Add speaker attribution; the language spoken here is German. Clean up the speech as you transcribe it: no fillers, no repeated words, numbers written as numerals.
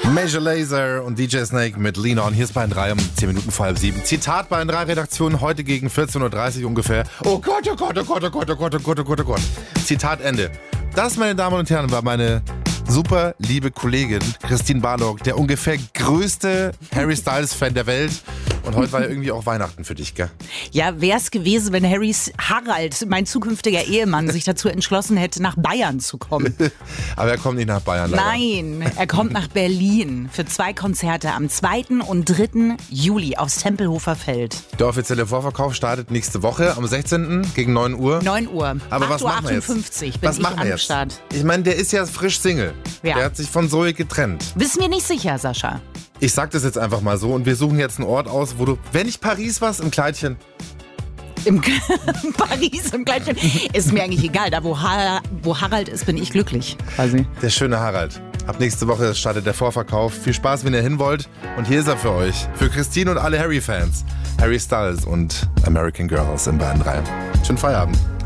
Speaker 1: Major Lazer und DJ Snake mit Lean On. Hier ist Bayern 3 um 10 Minuten vor halb 7. Zitat Bayern 3 Redaktion heute gegen 14.30 Uhr ungefähr. Oh Gott, oh Gott, oh Gott, oh Gott, oh Gott, oh Gott, oh Gott, oh Gott. Zitat Ende. Das, meine Damen und Herren, war meine super liebe Kollegin Christine Barlock, der ungefähr größte Harry Styles-Fan der Welt. Und heute war ja irgendwie auch Weihnachten für dich, gell?
Speaker 2: Ja, wär's gewesen, wenn Harald, mein zukünftiger Ehemann, sich dazu entschlossen hätte, nach Bayern zu kommen.
Speaker 1: Aber er kommt nicht nach Bayern, leider.
Speaker 2: Nein, er kommt nach Berlin für 2 Konzerte am 2. und 3. Juli aufs Tempelhofer Feld.
Speaker 1: Der offizielle Vorverkauf startet nächste Woche am 16. gegen 9 Uhr.
Speaker 2: 9 Uhr.
Speaker 1: Aber was machen wir jetzt?
Speaker 2: 8.58 Uhr bin
Speaker 1: Was
Speaker 2: ich
Speaker 1: machen wir
Speaker 2: am
Speaker 1: jetzt?
Speaker 2: Start.
Speaker 1: Ich meine, der ist ja frisch Single.
Speaker 2: Ja.
Speaker 1: Der hat sich von Zoe getrennt.
Speaker 2: Wissen wir nicht sicher, Sascha.
Speaker 1: Ich sag das jetzt einfach mal so und wir suchen jetzt einen Ort aus, wo du, wenn nicht Paris warst, im Kleidchen.
Speaker 2: Im Paris im Kleidchen. Ist mir eigentlich egal. Da, wo Harald ist, bin ich glücklich. Quasi.
Speaker 1: Der schöne Harald. Ab nächste Woche startet der Vorverkauf. Viel Spaß, wenn ihr hin wollt. Und hier ist er für euch. Für Christine und alle Harry-Fans. Harry Styles und American Girls in Bayern 3. Schönen Feierabend.